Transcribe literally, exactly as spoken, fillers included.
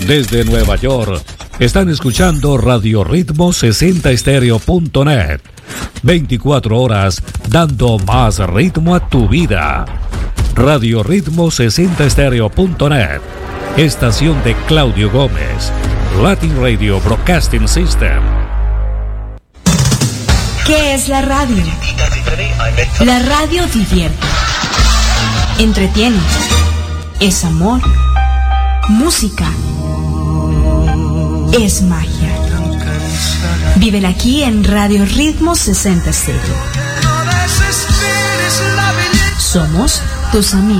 Desde Nueva York, están escuchando Radio Ritmo sesenta estéreo punto net. veinticuatro horas dando más ritmo a tu vida. Radio Ritmo sesenta estéreo punto net. Estación de Claudio Gómez. Latin Radio Broadcasting System. ¿Qué es la radio? La radio divierte, entretiene, es amor, música, es magia. Viven aquí en Radio Ritmo sesenta estéreo. Somos tus amigos.